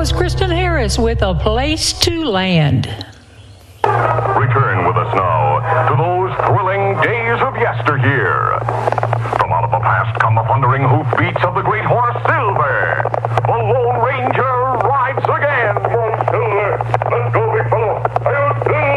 was Kristen Harris with A Place to Land. Return with us now to those thrilling days of yesteryear. From out of the past come the thundering hoofbeats of the great horse Silver. The Lone Ranger rides again. Come on, Silver. Let's go, big fellow. Hi-yo,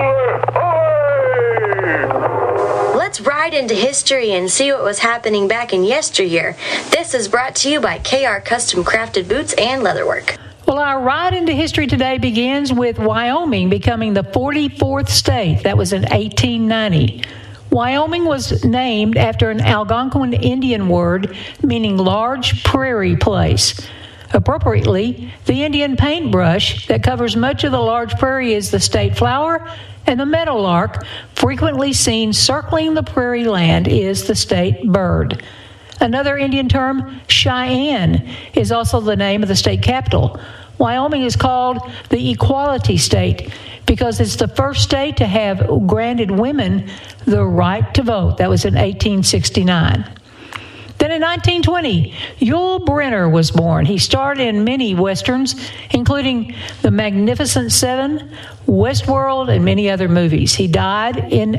Silver. Away! Let's ride into history and see what was happening back in yesteryear. This is brought to you by KR Custom Crafted Boots and Leatherwork. Well, our ride into history today begins with Wyoming becoming the 44th state. That was in 1890. Wyoming was named after an Algonquin Indian word meaning large prairie place. Appropriately, the Indian paintbrush that covers much of the large prairie is the state flower, and the meadowlark, frequently seen circling the prairie land, is the state bird. Another Indian term, Cheyenne, is also the name of the state capital. Wyoming is called the Equality State because it's the first state to have granted women the right to vote. That was in 1869. Then in 1920, Yul Brynner was born. He starred in many westerns, including The Magnificent Seven, Westworld, and many other movies. He died in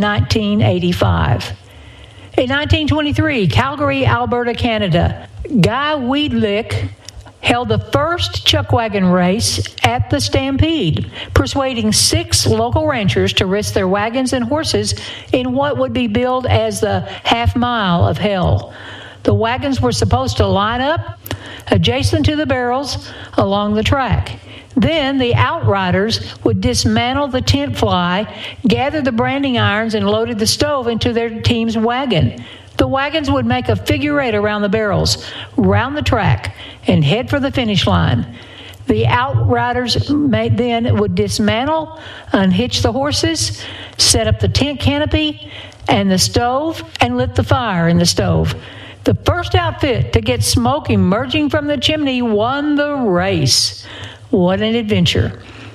1985. In 1923, Calgary, Alberta, Canada, Guy Weidlich held the first chuck wagon race at the Stampede, persuading 6 local ranchers to risk their wagons and horses in what would be billed as the half mile of hell. The wagons were supposed to line up adjacent to the barrels along the track. Then the outriders would dismantle the tent fly, gather the branding irons, and loaded the stove into their team's wagon. The wagons would make a figure eight around the barrels, round the track, and head for the finish line. The outriders then would dismantle, unhitch the horses, set up the tent canopy and the stove, and lit the fire in the stove. The first outfit to get smoke emerging from the chimney won the race. What an adventure.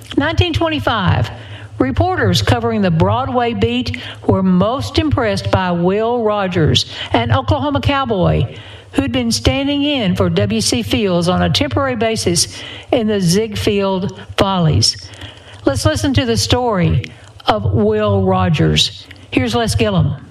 1925. Reporters covering the Broadway beat were most impressed by Will Rogers, an Oklahoma cowboy who'd been standing in for W.C. Fields on a temporary basis in the Ziegfeld Follies. Let's listen to the story of Will Rogers. Here's Les Gillum.